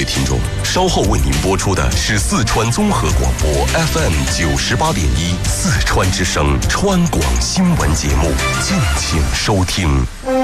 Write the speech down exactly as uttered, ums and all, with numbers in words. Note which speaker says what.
Speaker 1: 位听众，稍后为您播出的是四川综合广播 F M 九十八点一四川之声川广新闻节目，敬请收听。